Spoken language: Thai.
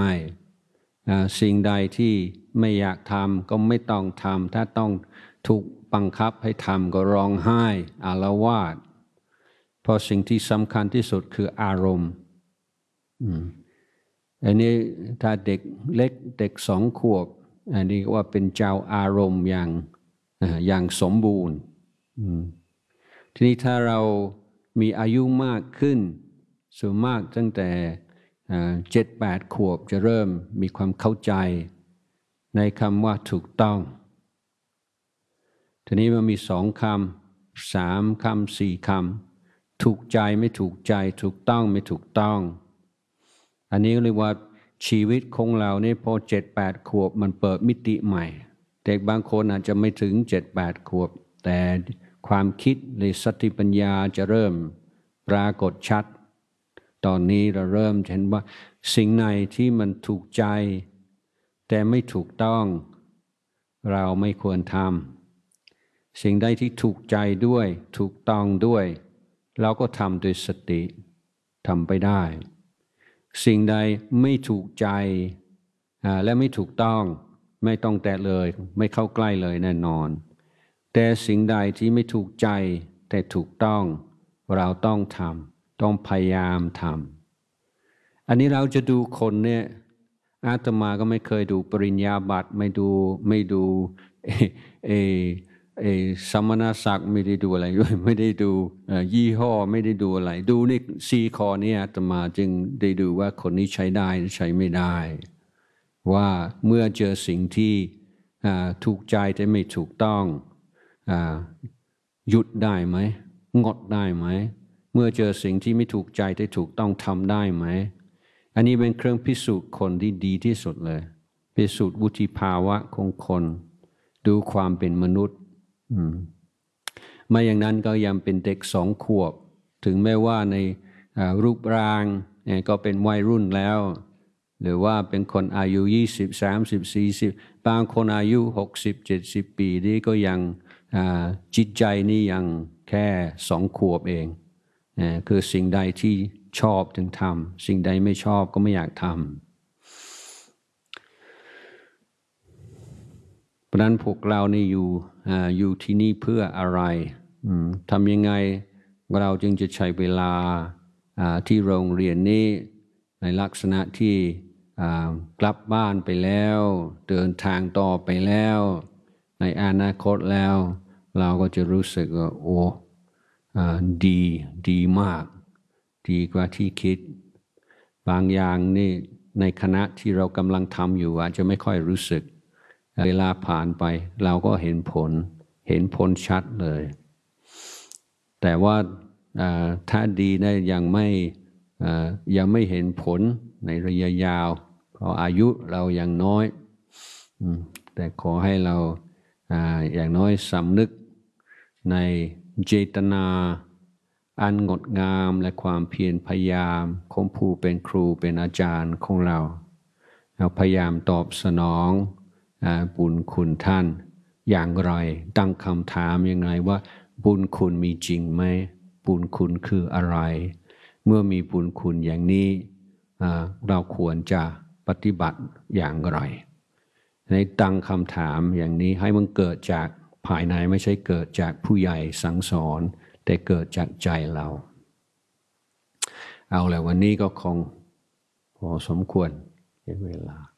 ให้สิ่งใดที่ไม่อยากทำก็ไม่ต้องทำถ้าต้องถูกบังคับให้ทำก็ร้องไห้อาละวาดเพราะสิ่งที่สำคัญที่สุดคืออารมณ์อันนี้ถ้าเด็กเล็กเด็ก2 ขวบอันนี้ว่าเป็นเจ้าอารมณ์อย่างสมบูรณ์ทีนี้ถ้าเรามีอายุมากขึ้นส่วนมากตั้งแต่7-8 ขวบจะเริ่มมีความเข้าใจในคำว่าถูกต้องทีนี้มันมี2 คำ3 คำ4 คำถูกใจไม่ถูกใจถูกต้องไม่ถูกต้องอันนี้เรียกว่าชีวิตของเราเนี่ยพอ7-8 ขวบมันเปิดมิติใหม่เด็กบางคนอาจจะไม่ถึง7-8 ขวบแต่ความคิดหรือสติปัญญาจะเริ่มปรากฏชัดตอนนี้เราเริ่มเห็นว่าสิ่งไหนที่มันถูกใจแต่ไม่ถูกต้องเราไม่ควรทำสิ่งใดที่ถูกใจด้วยถูกต้องด้วยเราก็ทำด้วยสติทำไปได้สิ่งใดไม่ถูกใจและไม่ถูกต้องไม่ต้องแตะเลยไม่เข้าใกล้เลยแน่นอนแต่สิ่งใดที่ไม่ถูกใจแต่ถูกต้องเราต้องทำต้องพยายามทำอันนี้เราจะดูคนเนี่ยอาตมาก็ไม่เคยดูปริญญาบัตรไม่ดูสมณศักดิ์ไม่ได้ดูอะไรด้วยไม่ได้ดูยี่ห้อไม่ได้ดูอะไรดูนี่4 ข้อนี้อาตมาจึงได้ดูว่าคนนี้ใช้ได้ใช้ไม่ได้ว่าเมื่อเจอสิ่งที่ถูกใจแต่ไม่ถูกต้องหยุดได้ไหมงดได้ไหมเมื่อเจอสิ่งที่ไม่ถูกใจแต่ถูกต้องทำได้ไหมอันนี้เป็นเครื่องพิสูจน์คนที่ดีที่สุดเลยพิสูจน์วุฒิภาวะของคนดูความเป็นมนุษย์ไม่อย่างนั้นก็ยังเป็นเด็ก2 ขวบถึงแม้ว่าในรูปร่างก็เป็นวัยรุ่นแล้วหรือว่าเป็นคนอายุ20 30 40บางคนอายุ60 70 ปีนี่ก็ยังจิตใจนี่ยังแค่2 ขวบเองคือสิ่งใดที่ชอบถึงทำสิ่งใดไม่ชอบก็ไม่อยากทำเพราะนั้นพวกเรานี่อยู่ที่นี่เพื่ออะไรทำยังไงเราจึงจะใช้เวลาที่โรงเรียนนี้ในลักษณะที่กลับบ้านไปแล้วเดินทางต่อไปแล้วในอนาคตแล้วเราก็จะรู้สึกว่าโอ้ดีมากดีกว่าที่คิดบางอย่างนี่ในคณะที่เรากำลังทำอยู่อาจจะไม่ค่อยรู้สึกเวลาผ่านไปเราก็เห็นผลชัดเลยแต่ว่าถ้าดีนะยังไม่เห็นผลในระยะยาวเพราะอายุเรายังน้อยแต่ขอให้เราอย่างน้อยสำนึกในเจตนาอันงดงามและความเพียรพยายามของผู้เป็นครูเป็นอาจารย์ของเราพยายามตอบสนองบุญคุณท่านอย่างไรตั้งคำถามอย่างไรว่าบุญคุณมีจริงไหมบุญคุณคืออะไรเมื่อมีบุญคุณอย่างนี้เราควรจะปฏิบัติอย่างไรในตั้งคำถามอย่างนี้ให้มันเกิดจากภายในไม่ใช่เกิดจากผู้ใหญ่สั่งสอนแต่เกิดจากใจเราเอาแหละวันนี้ก็คงพอสมควรเวลา